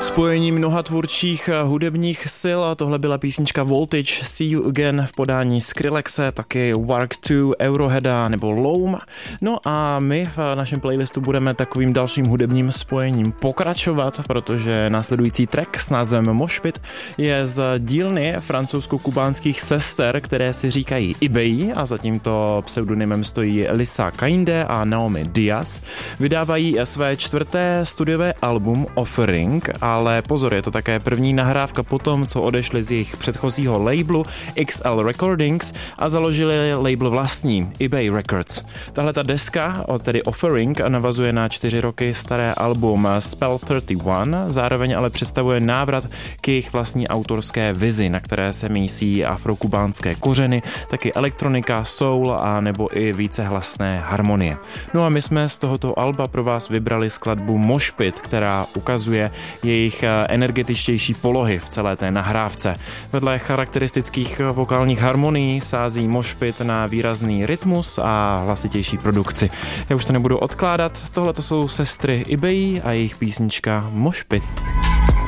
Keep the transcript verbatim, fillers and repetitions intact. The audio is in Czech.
Spojení mnoha tvůrčích hudebních sil a tohle byla písnička Voltage, See You Again v podání Skrillexe, taky Wark dva, Euroheada nebo Loam. No a my v našem playlistu budeme takovým dalším hudebním spojením pokračovat, protože následující track s názvem Mosh Pit je z dílny francouzsko-kubánských sester, které si říkají eBay a za tímto pseudonymem stojí Lisa Kainde a Naomi Diaz. Vydávají své čtvrté studiové album Offering, ale pozor, je to také první nahrávka po tom, co odešli z jejich předchozího labelu X L Recordings a založili label vlastní eBay Records. Tahle ta deska, tedy Offering, navazuje na čtyři roky staré album Spell třicet jedna, zároveň ale představuje návrat k jejich vlastní autorské vizi, na které se mísí afrokubánské kořeny, taky elektronika, soul a nebo i vícehlasné harmonie. No a my jsme z tohoto alba pro vás vybrali skladbu Mosh Pit, která ukazuje jejich energetičtější polohy v celé té nahrávce. Vedle charakteristických vokálních harmonií sází Mosh Pit na výrazný rytmus a hlasitější produkci. Já už to nebudu odkládat, tohle to jsou sestry eBay a jejich písnička Mosh Pit.